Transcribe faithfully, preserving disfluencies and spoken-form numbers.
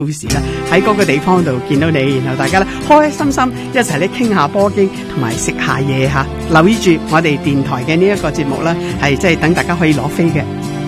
故事啦，喺嗰個地方度見到你，然後大家咧開開心心一齊咧傾下波經，同埋食下嘢吓。留意住我哋電台嘅呢一個節目啦，係即係等大家可以攞飛嘅。